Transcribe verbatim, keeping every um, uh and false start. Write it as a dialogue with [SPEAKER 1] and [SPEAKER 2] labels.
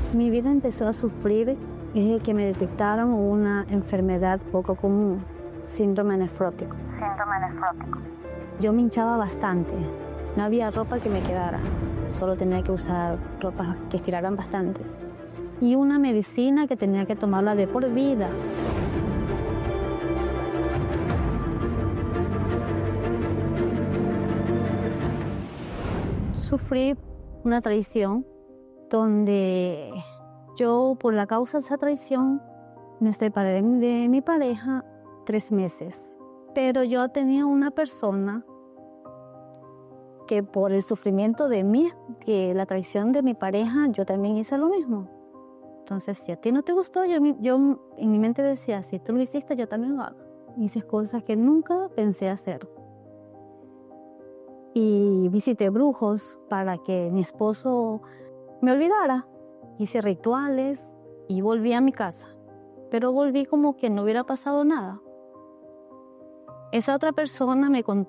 [SPEAKER 1] Mi vida empezó a sufrir desde que me detectaron una enfermedad poco común, síndrome nefrótico.
[SPEAKER 2] Síndrome nefrótico.
[SPEAKER 1] Yo me hinchaba bastante, no había ropa que me quedara, solo tenía que usar ropas que estiraran bastantes. Y una medicina que tenía que tomarla de por vida. Sufrí una traición donde yo, por la causa de esa traición, me separé de mi pareja tres meses. Pero yo tenía una persona que por el sufrimiento de mí, que la traición de mi pareja, yo también hice lo mismo. Entonces, si a ti no te gustó, yo, yo en mi mente decía, si tú lo hiciste, yo también lo hago. Hice cosas que nunca pensé hacer. Y visité brujos para que mi esposo me olvidara. Hice rituales y volví a mi casa. Pero volví como que no hubiera pasado nada. Esa otra persona me contó